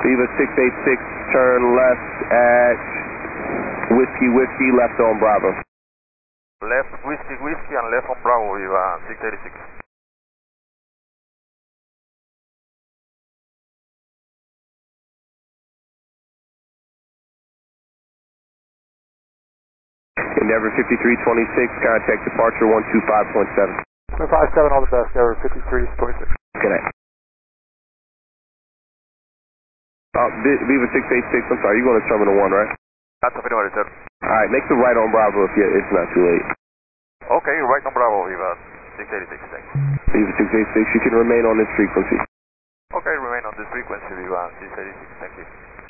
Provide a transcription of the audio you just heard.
Viva 686, turn left at Whiskey Whiskey, left on Bravo. Left Whiskey Whiskey and left on Bravo, Viva 686. Endeavor 5326, contact departure 125.7. 157, all the best, Endeavor 5326. Good night. Viva 686, I'm sorry, you're going to Terminal 1, right? That's affirmative, sir. Alright, make the right on Bravo if it's not too late. Okay, right on Bravo, Viva 686, thanks. Viva 686, you can remain on this frequency. Okay, remain on this frequency, Viva 686, thank you.